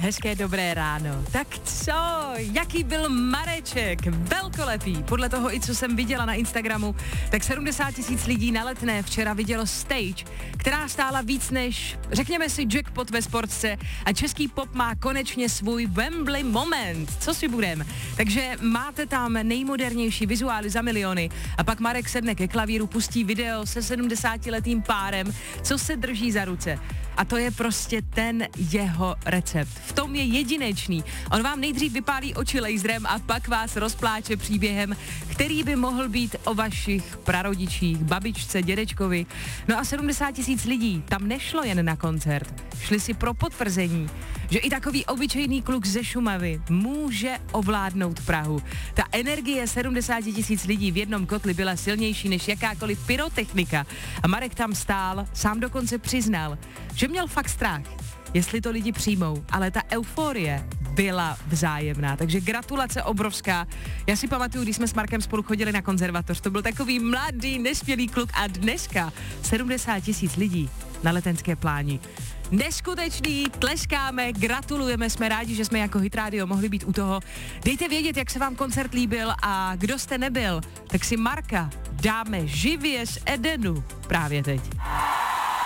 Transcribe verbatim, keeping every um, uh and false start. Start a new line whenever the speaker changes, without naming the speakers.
Hezké dobré ráno. Tak co? Jaký byl Mareček? Velkolepý. Podle toho i co jsem viděla na Instagramu, tak sedmdesát tisíc lidí na Letné včera vidělo stage, která stála víc než, řekněme si, jackpot ve sportce a český pop má konečně svůj Wembley moment. Co si budem? Takže máte tam nejmodernější vizuály za miliony a pak Marek sedne ke klavíru, pustí video se sedmdesátiletým párem, co se drží za ruce. A to je prostě ten jeho recept. V tom je jedinečný. On vám nejdřív vypálí oči laserem a pak vás rozpláče příběhem, který by mohl být o vašich prarodičích, babičce, dědečkovi. No a sedmdesát tisíc lidí tam nešlo jen na koncert. Šli si pro potvrzení, že i takový obyčejný kluk ze Šumavy může ovládnout Prahu. Ta energie sedmdesát tisíc lidí v jednom kotli byla silnější než jakákoliv pyrotechnika. A Marek tam stál, sám dokonce přiznal, že měl fakt strach, jestli to lidi přijmou, ale ta euforie byla vzájemná, takže gratulace obrovská. Já si pamatuju, když jsme s Markem spolu chodili na konzervatoř, to byl takový mladý, nespělý kluk a dneska sedmdesát tisíc lidí na Letenské pláni. Neskutečný, tleskáme, gratulujeme, jsme rádi, že jsme jako Hit Radio mohli být u toho. Dejte vědět, jak se vám koncert líbil a kdo jste nebyl, tak si Marka dáme živě z Edenu právě teď.